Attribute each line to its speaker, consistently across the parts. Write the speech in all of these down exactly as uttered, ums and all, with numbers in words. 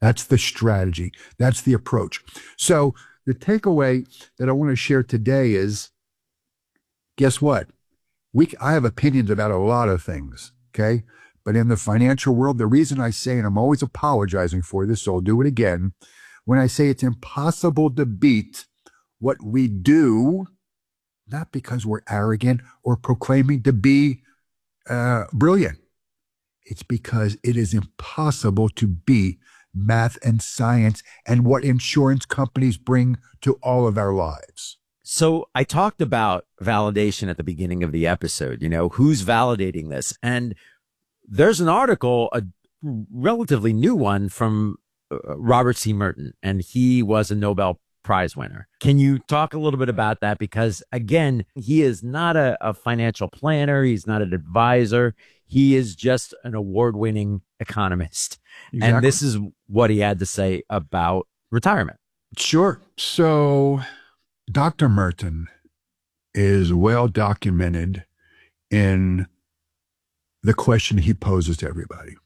Speaker 1: That's the strategy. That's the approach. So the takeaway that I want to share today is, guess what? We, I have opinions about a lot of things, okay? But in the financial world, the reason I say, and I'm always apologizing for this, so I'll do it again, when I say it's impossible to beat what we do, not because we're arrogant or proclaiming to be uh, brilliant. It's because it is impossible to beat math and science and what insurance companies bring to all of our lives.
Speaker 2: So I talked about validation at the beginning of the episode, you know, who's validating this? And there's an article, a relatively new one from uh, Robert C. Merton, and he was a Nobel Prize winner. Can you talk a little bit about that? Because again, he is not a, a financial planner. He's not an advisor. He is just an award-winning economist. Exactly. And this is what he had to say about retirement.
Speaker 1: Sure. So Doctor Merton is well documented in the question he poses to everybody.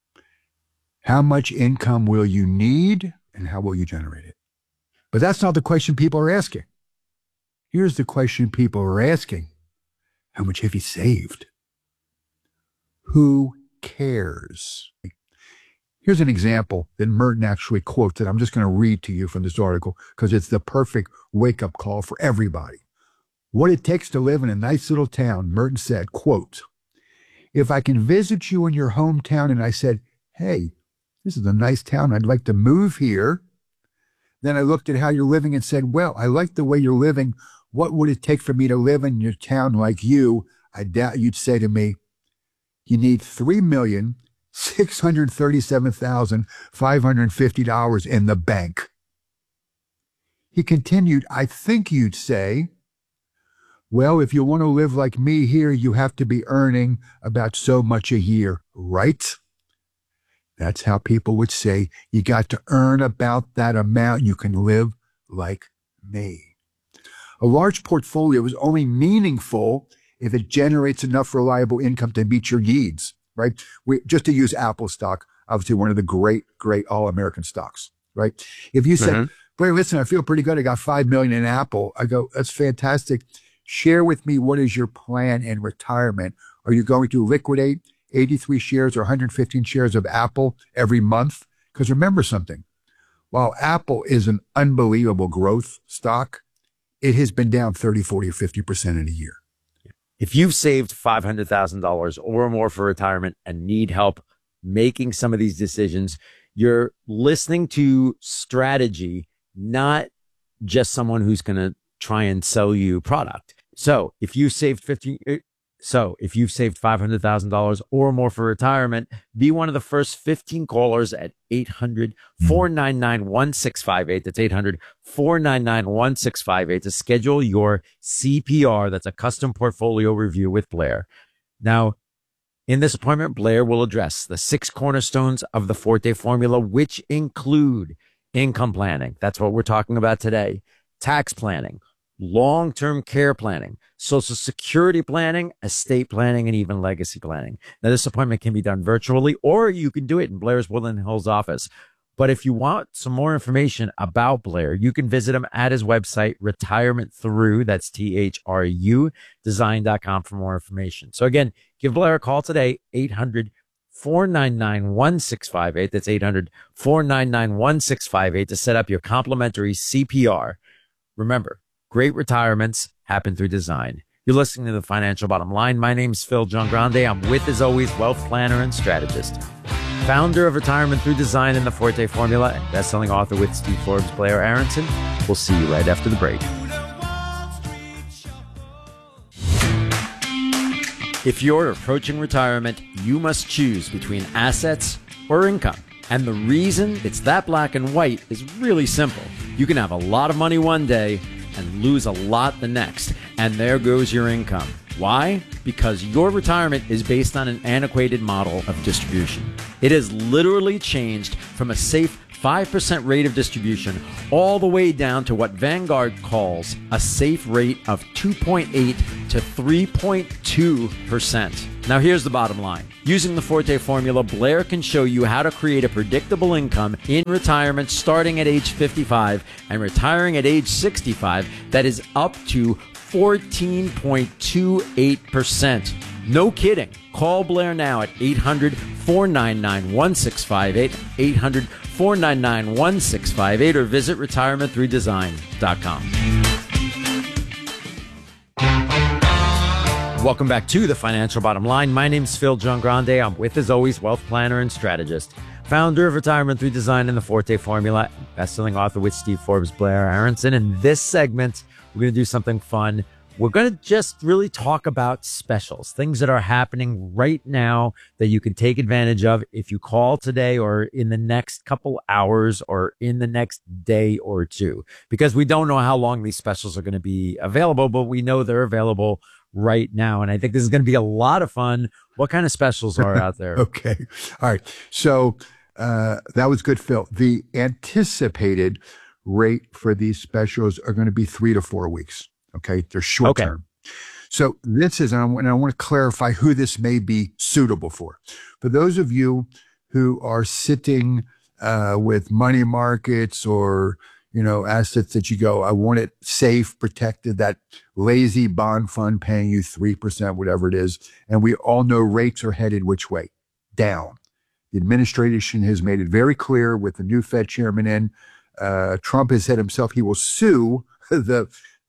Speaker 1: How much income will you need and how will you generate it? But that's not the question people are asking. Here's the question people are asking. How much have you saved? Who cares? Here's an example that Merton actually quotes that I'm just going to read to you from this article because it's the perfect wake-up call for everybody. What it takes to live in a nice little town, Merton said, quote, if I can visit you in your hometown and I said, hey, this is a nice town, I'd like to move here. Then I looked at how you're living and said, well, I like the way you're living. What would it take for me to live in your town like you? I doubt you'd say to me, you need three million six hundred thirty-seven thousand five hundred fifty dollars in the bank. He continued, I think you'd say, well, if you want to live like me here, you have to be earning about so much a year, right? That's how people would say, you got to earn about that amount. You can live like me. A large portfolio is only meaningful if it generates enough reliable income to meet your needs, right? We, just to use Apple stock, obviously one of the great, great all-American stocks, right? If you said, mm-hmm. Blair, listen, I feel pretty good. I got five million in Apple. I go, that's fantastic. Share with me, what is your plan in retirement? Are you going to liquidate eighty-three shares or one hundred fifteen shares of Apple every month? Because remember something, while Apple is an unbelievable growth stock, it has been down thirty, forty, or fifty percent in a year.
Speaker 2: If you've saved five hundred thousand dollars or more for retirement and need help making some of these decisions, you're listening to strategy, not just someone who's going to try and sell you product. So if you saved fifty, so if you've saved five hundred thousand dollars or more for retirement, be one of the first fifteen callers at eight hundred, four nine nine, one six five eight. That's eight hundred, four nine nine, one six five eight to schedule your C P R. That's a custom portfolio review with Blair. Now, in this appointment, Blair will address the six cornerstones of the Forte formula, which include income planning. That's what we're talking about today. Tax planning, long-term care planning, Social Security planning, estate planning, and even legacy planning. Now, this appointment can be done virtually, or you can do it in Blair's Woodland Hills office. But if you want some more information about Blair, you can visit him at his website, Retirement Through, that's T H R U, design dot com for more information. So again, give Blair a call today, eight hundred, four nine nine, one six five eight. That's eight hundred, four nine nine, one six five eight to set up your complimentary C P R. Remember, great retirements happen through design. You're listening to The Financial Bottom Line. My name's Phil Giangrande. I'm with, as always, wealth planner and strategist, founder of Retirement Through Design and the Forte Formula, and best-selling author with Steve Forbes, Blair Aronson. We'll see you right after the break. If you're approaching retirement, you must choose between assets or income. And the reason it's that black and white is really simple. You can have a lot of money one day and lose a lot the next. And there goes your income. Why? Because your retirement is based on an antiquated model of distribution. It has literally changed from a safe five percent rate of distribution all the way down to what Vanguard calls a safe rate of two point eight to three point two percent. Now here's the bottom line. Using the Forte formula, Blair can show you how to create a predictable income in retirement starting at age fifty-five and retiring at age sixty-five that is up to fourteen point two eight percent. No kidding. Call Blair now at eight hundred, four nine nine, one six five eight, eight hundred, four nine nine, one six five eight, or visit retirement through design dot com. Welcome back to The Financial Bottom Line. My name's Phil Giangrande. I'm with, as always, wealth planner and strategist, founder of Retirement Through Design and the Forte Formula, best-selling author with Steve Forbes, Blair Aronson. In this segment, we're going to do something fun. We're going to just really talk about specials, things that are happening right now that you can take advantage of if you call today or in the next couple hours or in the next day or two, because we don't know how long these specials are going to be available, but we know they're available right now. And I think this is going to be a lot of fun. What kind of specials are out there?
Speaker 1: Okay. All right. So uh, that was good, Phil. The anticipated rate for these specials are going to be three to four weeks. Okay. They're short
Speaker 2: Okay. term.
Speaker 1: So this is, and I, and I want to clarify who this may be suitable for. For those of you who are sitting uh, with money markets or, you know, assets that you go, I want it safe, protected, that lazy bond fund paying you three percent, whatever it is. And we all know rates are headed which way? Down. The administration has made it very clear with the new Fed chairman in. Uh, Trump has said himself he will sue the,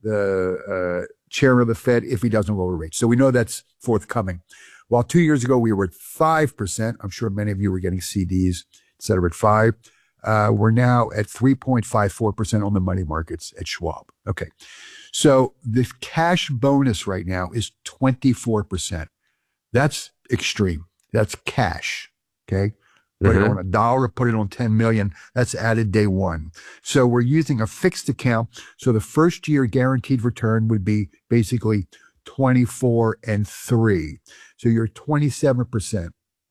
Speaker 1: the uh, chairman of the Fed if he doesn't lower rates. So we know that's forthcoming. While two years ago we were at five percent, I'm sure many of you were getting C Ds, et cetera, at five. Uh, we're now at three point five four percent on the money markets at Schwab. Okay. So the cash bonus right now is twenty-four percent. That's extreme. That's cash. Okay. Put
Speaker 2: Mhm.
Speaker 1: it on a dollar, put it on ten million. That's added day one. So we're using a fixed account. So the first year guaranteed return would be basically twenty-four and three. So you're twenty-seven percent.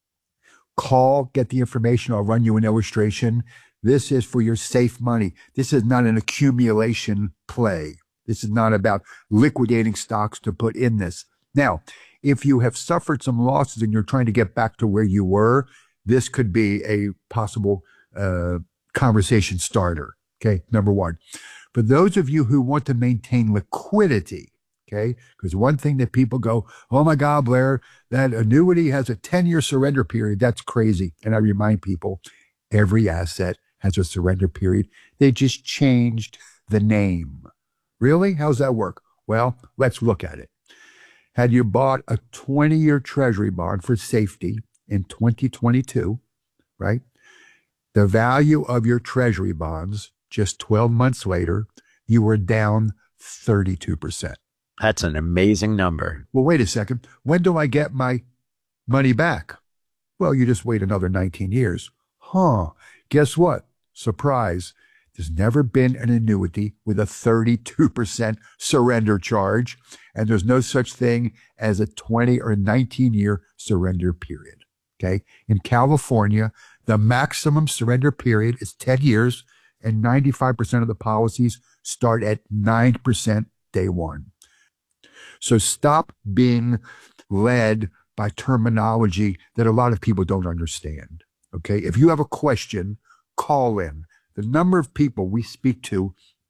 Speaker 1: Call, get the information. I'll run you an illustration. This is for your safe money. This is not an accumulation play. This is not about liquidating stocks to put in this. Now, if you have suffered some losses and you're trying to get back to where you were, this could be a possible uh, conversation starter. Okay, number one. For those of you who want to maintain liquidity, okay, because one thing that people go, oh my God, Blair, that annuity has a ten-year surrender period. That's crazy. And I remind people, every asset has a surrender period. They just changed the name. Really? How's that work? Well, let's look at it. Had you bought a twenty-year treasury bond for safety in twenty twenty-two, right? The value of your treasury bonds just twelve months later, you were down thirty-two percent.
Speaker 2: That's an amazing number.
Speaker 1: Well, wait a second. When do I get my money back? Well, you just wait another nineteen years. Huh. Guess what? Surprise. There's never been an annuity with a thirty-two percent surrender charge, and there's no such thing as a twenty or nineteen year surrender period. Okay. In California, the maximum surrender period is ten years, and ninety-five percent of the policies start at nine percent day one. So stop being led by terminology that a lot of people don't understand. Okay. If you have a question, call in. The number of people we speak to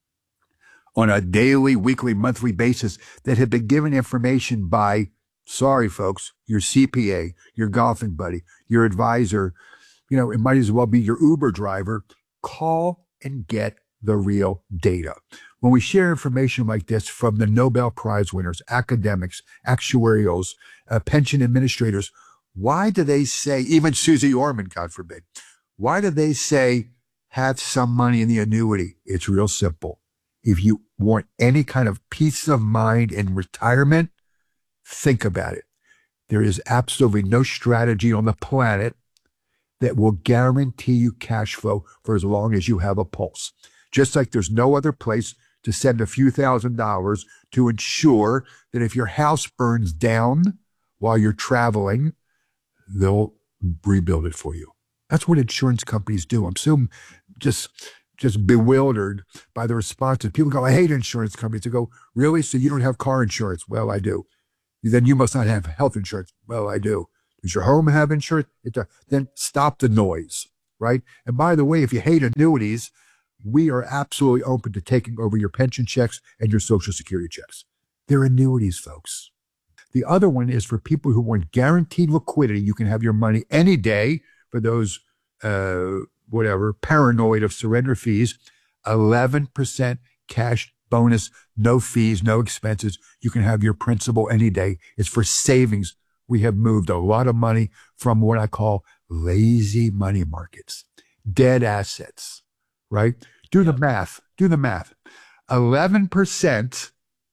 Speaker 1: on a daily, weekly, monthly basis that have been given information by, sorry, folks, your C P A, your golfing buddy, your advisor, you know, it might as well be your Uber driver. Call and get the real data. When we share information like this from the Nobel Prize winners, academics, actuarials, uh, pension administrators, why do they say, even Susie Orman, God forbid, why do they say, have some money in the annuity? It's real simple. If you want any kind of peace of mind in retirement, think about it. There is absolutely no strategy on the planet that will guarantee you cash flow for as long as you have a pulse. Just like there's no other place to send a few thousand dollars to ensure that if your house burns down while you're traveling, they'll rebuild it for you. That's what insurance companies do. I'm so just just bewildered by the responses. People go, I hate insurance companies. They go, really? So you don't have car insurance? Well, I do. then you must not have health insurance. Well, I do. Does your home have insurance? It does. Then stop the noise, right? And by the way, if you hate annuities, we are absolutely open to taking over your pension checks and your Social Security checks. They're annuities, folks. The other one is for people who want guaranteed liquidity. You can have your money any day for those, uh, whatever, paranoid of surrender fees, eleven percent cash bonus, no fees, no expenses. You can have your principal any day. It's for savings. We have moved a lot of money from what I call lazy money markets, dead assets, right? Do the math. Do the math. eleven percent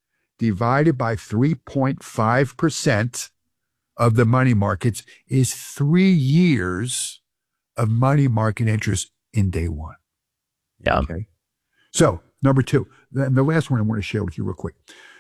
Speaker 1: divided by three point five percent of the money markets is three years of money market interest in day one.
Speaker 2: Yeah.
Speaker 1: Okay. So number two, and the last one I want to share with you real quick,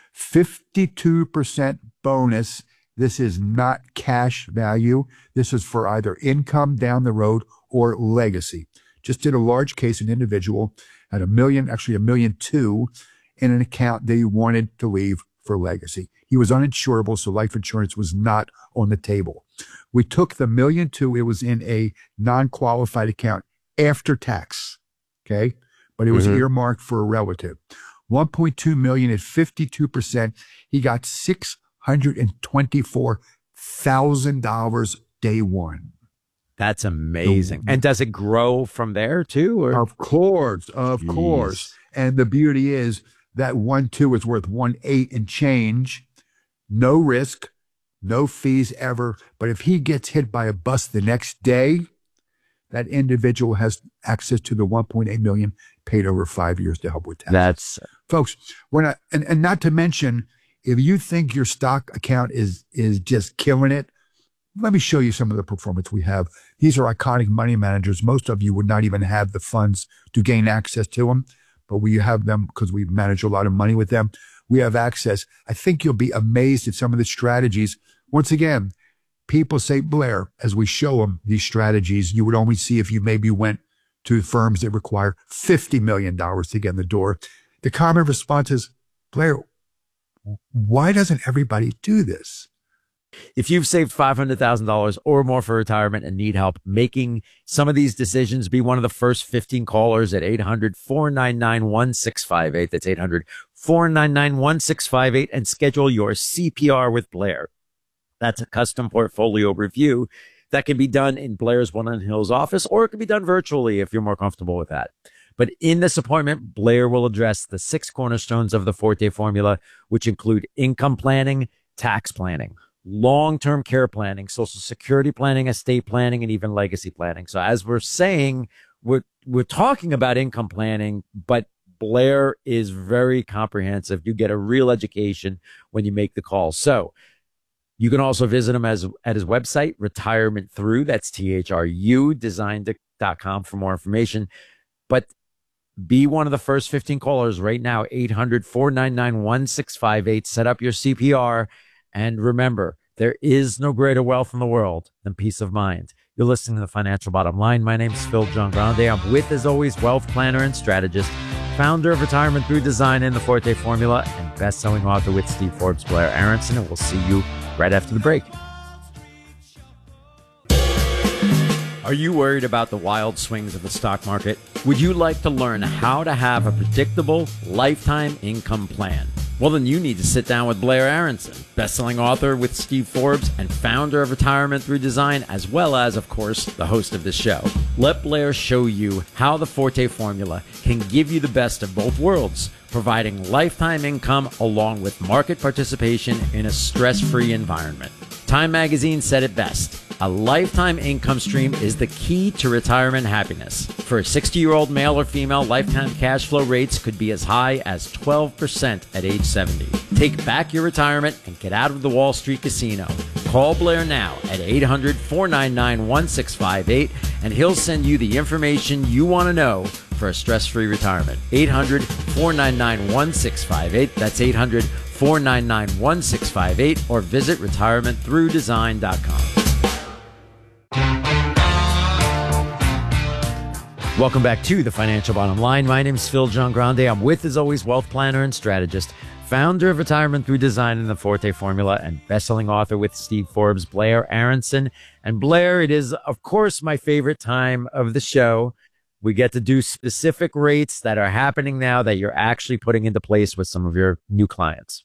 Speaker 1: fifty-two percent bonus. This is not cash value. This is for either income down the road or legacy. Just did a large case, an individual had a million, actually a million two in an account that he wanted to leave for legacy. He was uninsurable, so life insurance was not on the table. We took the million two, it was in a non-qualified account after tax, okay? But it was mm-hmm. earmarked for a relative. one point two million at fifty-two percent, he got six hundred twenty-four thousand dollars day one.
Speaker 2: That's amazing. And does it grow from there too? Or?
Speaker 1: Of course, of Jeez. course. And the beauty is that one two is worth one eight and change. No risk, no fees ever. But if he gets hit by a bus the next day, that individual has access to the one point eight million paid over five years to help with taxes.
Speaker 2: That's
Speaker 1: folks. We're not, and, and not to mention, if you think your stock account is is just killing it, let me show you some of the performance we have. These are iconic money managers. Most of you would not even have the funds to gain access to them, but we have them because we manage a lot of money with them. We have access. I think you'll be amazed at some of the strategies. Once again, people say, Blair, as we show them these strategies, you would only see if you maybe went to firms that require fifty million dollars to get in the door. The common response is, Blair, why doesn't everybody do this?
Speaker 2: If you've saved five hundred thousand dollars or more for retirement and need help making some of these decisions, be one of the first fifteen callers at eight hundred, four nine nine, one six five eight. That's eight hundred, four nine nine, one six five eight and schedule your C P R with Blair. That's a custom portfolio review that can be done in Blair's Woodland Hills office, or it can be done virtually if you're more comfortable with that. But in this appointment, Blair will address the six cornerstones of the Forte formula, which include income planning, tax planning, long-term care planning, social security planning, estate planning, and even legacy planning. So as we're saying, we're, we're talking about income planning, but Blair is very comprehensive. You get a real education when you make the call. So you can also visit him as, at his website, Retirement Through, that's T H R U, design dot com for more information. But be one of the first fifteen callers right now, eight hundred, four nine nine, one six five eight. Set up your C P R. And remember, there is no greater wealth in the world than peace of mind. You're listening to The Financial Bottom Line. My name is Phil Giangrande. I'm with, as always, wealth planner and strategist, founder of Retirement Through Design and the Forte Formula, and best-selling author with Steve Forbes, Blair Aronson. And we'll see you right after the break. Are you worried about the wild swings of the stock market? Would you like to learn how to have a predictable lifetime income plan? Well, then you need to sit down with Blair Aronson, best-selling author with Steve Forbes and founder of Retirement Through Design, as well as, of course, the host of this show. Let Blair show you how the Forte formula can give you the best of both worlds, providing lifetime income along with market participation in a stress-free environment. Time magazine said it best. A lifetime income stream is the key to retirement happiness. For a sixty-year-old male or female, lifetime cash flow rates could be as high as twelve percent at age seventy. Take back your retirement and get out of the Wall Street casino. Call Blair now at eight hundred, four nine nine, one six five eight and he'll send you the information you want to know for a stress-free retirement. eight hundred, four nine nine, one six five eight. That's eight hundred, four nine nine, one six five eight or visit retirement through design dot com. Welcome back to The Financial Bottom Line. My name is Phil Giangrande. I'm with, as always, wealth planner and strategist, founder of Retirement Through Design and the Forte Formula, and best-selling author with Steve Forbes, Blair Aronson. And Blair, it is, of course, my favorite time of the show. We get to do specific rates that are happening now that you're actually putting into place with some of your new clients.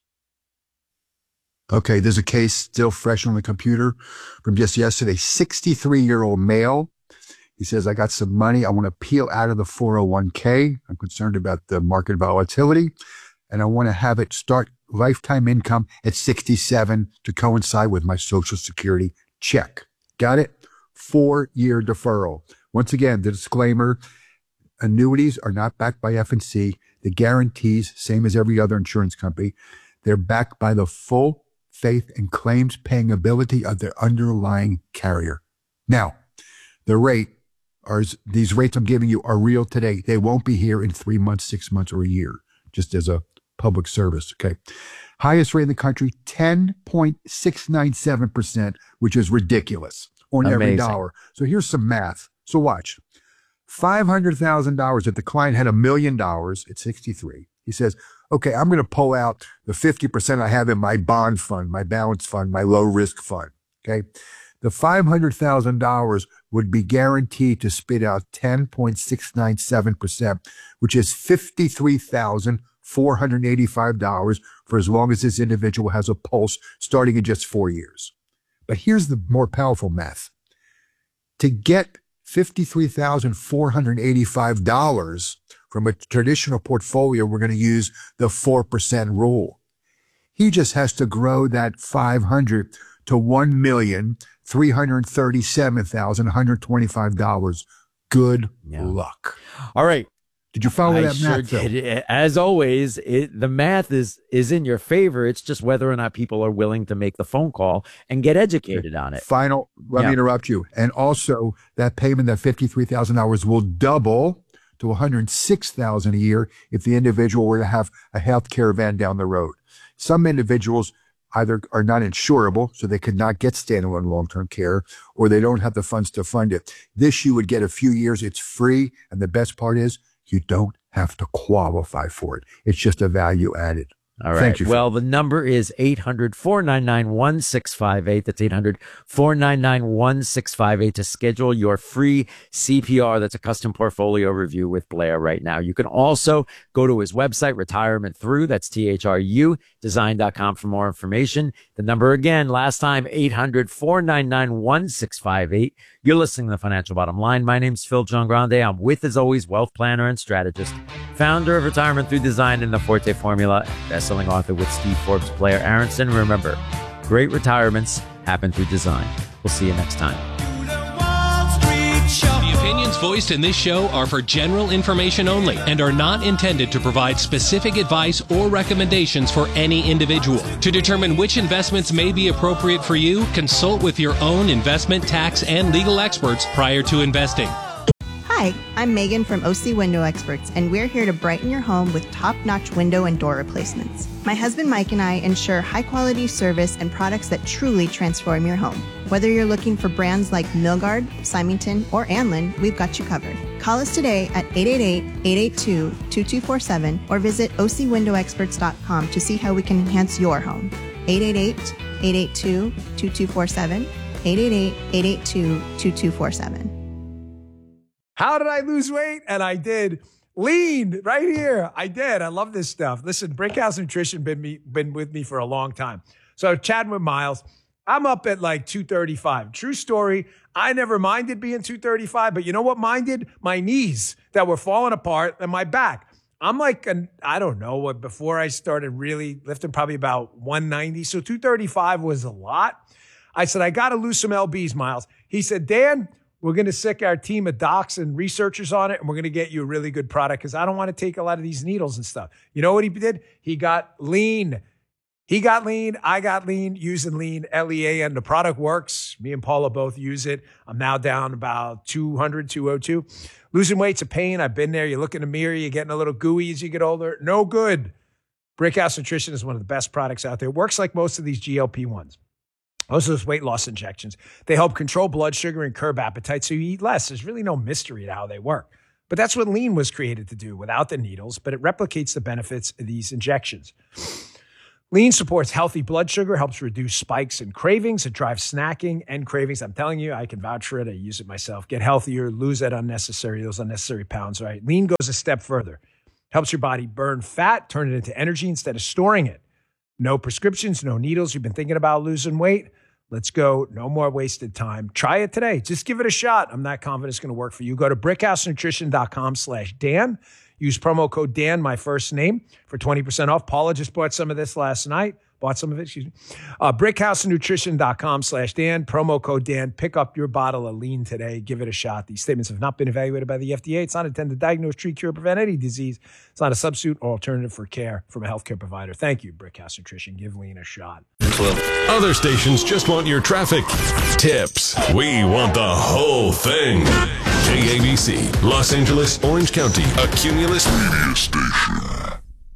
Speaker 1: Okay, there's a case still fresh on the computer from just yesterday. sixty-three-year-old male. He says, I got some money. I want to peel out of the four oh one k. I'm concerned about the market volatility, and I want to have it start lifetime income at sixty-seven to coincide with my Social Security check. Got it? Four-year deferral. Once again, the disclaimer, annuities are not backed by F and C. The guarantees, same as every other insurance company, they're backed by the full faith and claims paying ability of their underlying carrier. Now, the rate, are these rates I'm giving you are real today. They won't be here in three months, six months, or a year, just as a public service, okay? Highest rate in the country, ten point six nine seven percent, which is ridiculous on
Speaker 2: Amazing.
Speaker 1: Every dollar. So here's some math. So watch. five hundred thousand dollars, if the client had a million dollars at sixty-three, he says, okay, I'm going to pull out the fifty percent I have in my bond fund, my balance fund, my low risk fund. Okay. The five hundred thousand dollars would be guaranteed to spit out ten point six nine seven percent, which is fifty-three thousand four hundred eighty-five dollars for as long as this individual has a pulse starting in just four years. But here's the more powerful math. To get fifty-three thousand four hundred eighty-five dollars from a traditional portfolio, we're going to use the four percent rule. He just has to grow that five hundred to one million three hundred thirty-seven thousand one hundred twenty-five dollars. Good yeah. luck.
Speaker 2: All right.
Speaker 1: Did you follow
Speaker 2: I
Speaker 1: that
Speaker 2: sure
Speaker 1: math?
Speaker 2: Did. As always, it, the math is is in your favor. It's just whether or not people are willing to make the phone call and get educated on it.
Speaker 1: Final, let yeah. me interrupt you. And also, that payment, that fifty-three thousand dollars, will double to one hundred six thousand dollars a year if the individual were to have a health care event down the road. Some individuals either are not insurable, so they could not get standalone long-term care, or they don't have the funds to fund it. This you would get a few years. It's free, and the best part is you don't have to qualify for it. It's just a value added.
Speaker 2: All right.
Speaker 1: Thank you.
Speaker 2: Well, the number is eight hundred four nine nine one six five eight. That's eight hundred four nine nine one six five eight to schedule your free C P R. That's a custom portfolio review with Blair right now. You can also go to his website, Retirement Through. That's T H R U design dot com for more information. The number again, last time, eight hundred four nine nine one six five eight. You're listening to The Financial Bottom Line. My name's Phil Giangrande. I'm with, as always, wealth planner and strategist, founder of Retirement Through Design and the Forte Formula, best-selling author with Steve Forbes, Blair Aronson. Remember, great retirements happen through design. We'll see you next time.
Speaker 3: The opinions voiced in this show are for general information only and are not intended to provide specific advice or recommendations for any individual. To determine which investments may be appropriate for you, consult with your own investment, tax, and legal experts prior to investing.
Speaker 4: Hi, I'm Megan from O C Window Experts, and we're here to brighten your home with top-notch window and door replacements. My husband Mike and I ensure high-quality service and products that truly transform your home. Whether you're looking for brands like Milgard, Symington, or Anlin, we've got you covered. Call us today at eight eight eight, eight eight two, two two four seven or visit O C window experts dot com to see how we can enhance your home. eight eight eight, eight eight two, two two four seven, eight eight eight, eight eight two, two two four seven.
Speaker 5: How did I lose weight? And I did. Lean right here. I did. I love this stuff. Listen, Brickhouse Nutrition been me been with me for a long time. So chatting with Miles, I'm up at like two thirty-five. True story. I never minded being two thirty-five, but you know what minded? My knees that were falling apart and my back. I'm like, an, I don't know what, before I started really lifting, probably about one ninety. So two thirty-five was a lot. I said, I got to lose some L Bs, Miles. He said, Dan, we're going to sick our team of docs and researchers on it, and we're going to get you a really good product because I don't want to take a lot of these needles and stuff. You know what he did? He got lean. He got lean. I got lean using lean, L E A N. The product works. Me and Paula both use it. I'm now down about two hundred, two oh two. Losing weight's a pain. I've been there. You look in the mirror, you're getting a little gooey as you get older. No good. Brickhouse Nutrition is one of the best products out there. It works like most of these G L P ones. Most of those weight loss injections. They help control blood sugar and curb appetite so you eat less. There's really no mystery to how they work. But that's what lean was created to do without the needles, but it replicates the benefits of these injections. Lean supports healthy blood sugar, helps reduce spikes and cravings. It drives snacking and cravings. I'm telling you, I can vouch for it. I use it myself. Get healthier, lose that unnecessary, those unnecessary pounds, right? Lean goes a step further. Helps your body burn fat, turn it into energy instead of storing it. No prescriptions, no needles. You've been thinking about losing weight? Let's go. No more wasted time. Try it today. Just give it a shot. I'm not confident it's going to work for you. Go to brickhousenutrition.com slash Dan. Use promo code Dan, my first name, for twenty percent off. Paula just bought some of this last night. Bought some of it, excuse me. Uh, brickhousenutrition.com slash Dan. Promo code Dan. Pick up your bottle of Lean today. Give it a shot. These statements have not been evaluated by the F D A. It's not intended to diagnose, treat, cure, prevent any disease. It's not a substitute or alternative for care from a healthcare provider. Thank you, Brickhouse Nutrition. Give Lean a shot.
Speaker 6: Other stations just want your traffic tips. We want the whole thing. K A B C, Los Angeles, Orange County, a Cumulus media station.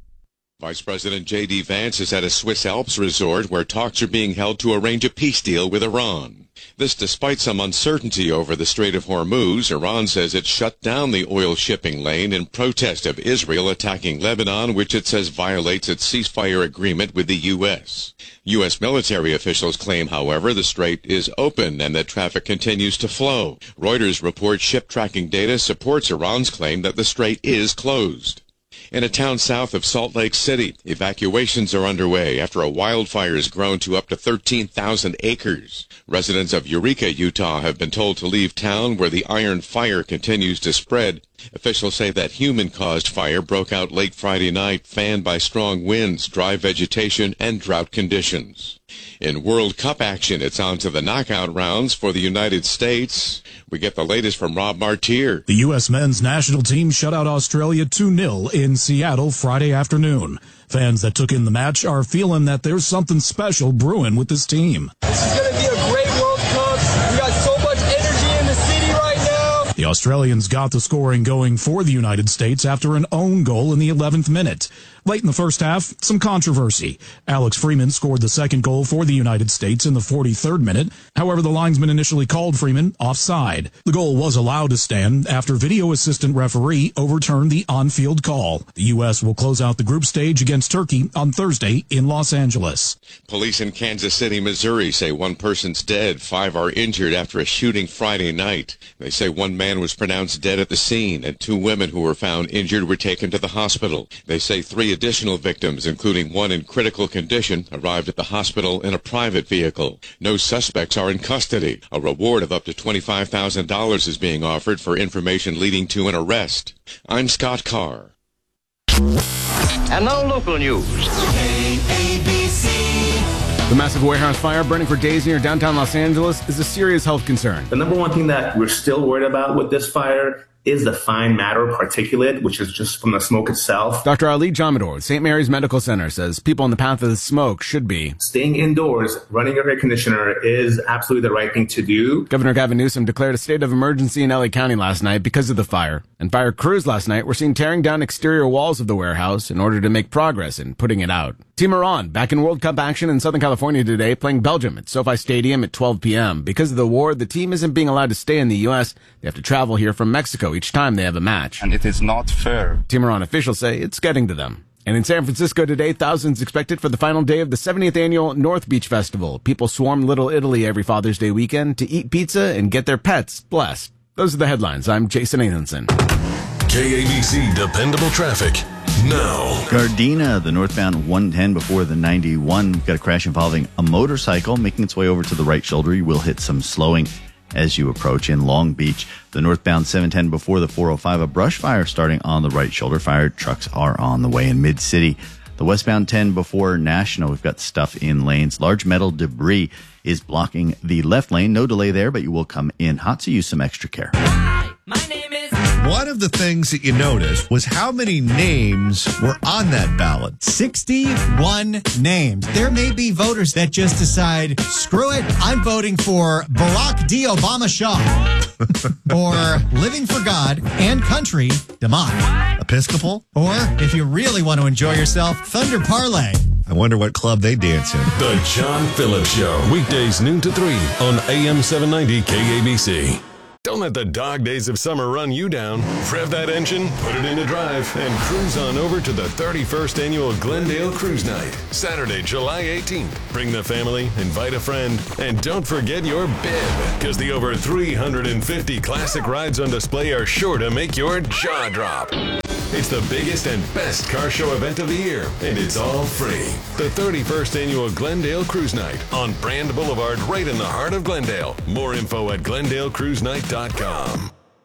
Speaker 7: Vice President J D. Vance is at a Swiss Alps resort where talks are being held to arrange a peace deal with Iran. This despite some uncertainty over the Strait of Hormuz. Iran says it shut down the oil shipping lane in protest of Israel attacking Lebanon, which it says violates its ceasefire agreement with the U S. U S military officials claim, however, the strait is open and that traffic continues to flow. Reuters reports ship tracking data supports Iran's claim that the strait is closed. In a town south of Salt Lake City, evacuations are underway after a wildfire has grown to up to thirteen thousand acres. Residents of Eureka, Utah have been told to leave town where the iron fire continues to spread. Officials say that human-caused fire broke out late Friday night, fanned by strong winds, dry vegetation, and drought conditions. In World Cup action, it's on to the knockout rounds for the United States. We get the latest from Rob Martier.
Speaker 8: The U S men's national team shut out Australia two nil in Seattle Friday afternoon. Fans that took in the match are feeling that there's something special brewing with this team.
Speaker 9: This is going to be a great World Cup. We got so much energy in the city right now.
Speaker 8: The Australians got the scoring going for the United States after an own goal in the eleventh minute. Late in the first half, some controversy. Alex Freeman scored the second goal for the United States in the forty-third minute. However, the linesman initially called Freeman offside. The goal was allowed to stand after video assistant referee overturned the on-field call. The U S will close out the group stage against Turkey on Thursday in Los Angeles.
Speaker 7: Police in Kansas City, Missouri say one person's dead, five are injured after a shooting Friday night. They say one man was pronounced dead at the scene and two women who were found injured were taken to the hospital. They say three additional victims, including one in critical condition, arrived at the hospital in a private vehicle. No suspects are in custody. A reward of up to twenty-five thousand dollars is being offered for information leading to an arrest. I'm Scott Carr.
Speaker 10: And now local news.
Speaker 11: K A B C.
Speaker 12: The massive warehouse fire burning for days near downtown Los Angeles is a serious health concern.
Speaker 13: The number one thing that we're still worried about with this fire is the fine matter particulate, which is just from the smoke itself.
Speaker 12: Doctor Ali Jamador with Saint Mary's Medical Center says people in the path of the smoke should be
Speaker 13: staying indoors. Running your air conditioner is absolutely the right thing to do.
Speaker 12: Governor Gavin Newsom declared a state of emergency in L A County last night because of the fire. And fire crews last night were seen tearing down exterior walls of the warehouse in order to make progress in putting it out. Team Iran back in World Cup action in Southern California today, playing Belgium at SoFi Stadium at twelve p.m. Because of the war, the team isn't being allowed to stay in the U S. They have to travel here from Mexico each time they have a match.
Speaker 14: And it is not fair.
Speaker 12: Team Iran officials say it's getting to them. And in San Francisco today, thousands expected for the final day of the seventieth annual North Beach Festival. People swarm Little Italy every Father's Day weekend to eat pizza and get their pets blessed. Those are the headlines. I'm Jason Nathanson.
Speaker 6: K A B C Dependable Traffic. Now.
Speaker 15: Gardena, the northbound one ten before the ninety-one. We've got a crash involving a motorcycle making its way over to the right shoulder. You will hit some slowing as you approach in Long Beach. The northbound seven ten before the four oh five. A brush fire starting on the right shoulder. Fire trucks are on the way in Mid-City. The westbound ten before National. We've got stuff in lanes. Large metal debris is blocking the left lane. No delay there, but you will come in hot, so use some extra care.
Speaker 16: Hi, my name is... One of the things that you noticed was how many names were on that ballot.
Speaker 17: sixty-one names. There may be voters that just decide, screw it, I'm voting for Barack D. Obama Shaw. Or Living for God and Country, DeMott.
Speaker 16: Episcopal?
Speaker 17: Or, if you really want to enjoy yourself, Thunder Parlay.
Speaker 16: I wonder what club they dance in.
Speaker 6: The John Phillips Show. Weekdays noon to three on A M seven ninety K A B C. Don't let the dog days of summer run you down. Rev that engine, put it into drive, and cruise on over to the thirty-first Annual Glendale Cruise Night, Saturday, July eighteenth. Bring the family, invite a friend, and don't forget your bib, because the over three hundred fifty classic rides on display are sure to make your jaw drop. It's the biggest and best car show event of the year, and it's all free. The thirty-first Annual Glendale Cruise Night on Brand Boulevard, right in the heart of Glendale. More info at glendale cruise night dot com.